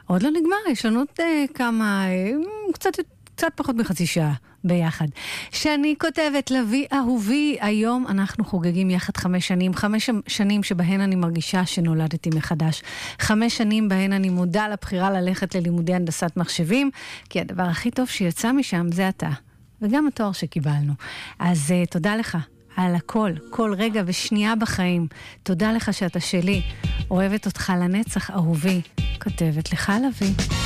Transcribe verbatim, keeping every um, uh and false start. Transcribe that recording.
עוד לא נגמר, יש לנו עוד כמה, קצת, קצת פחות מחצי שעה ביחד. שאני כותבת לוי אהובי, היום אנחנו חוגגים יחד חמש שנים, חמש שנים שבהן אני מרגישה שנולדתי מחדש. חמש שנים בהן אני מודה לבחירה ללכת ללימודי הנדסת מחשבים, כי הדבר הכי טוב שיצא משם זה אתה, וגם התואר שקיבלנו. אז uh, תודה לך על הכל, כל רגע ושנייה בחיים. תודה לך שאתה שלי, אוהבת אותך לנצח אהובי, כותבת לך לוי.